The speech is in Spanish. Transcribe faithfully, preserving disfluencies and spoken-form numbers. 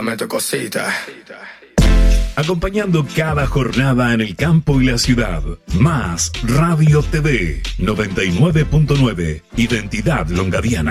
dame tu cosita. Acompañando cada jornada en el campo y la ciudad. Más Radio T V noventa y nueve punto nueve. Identidad Longadiana.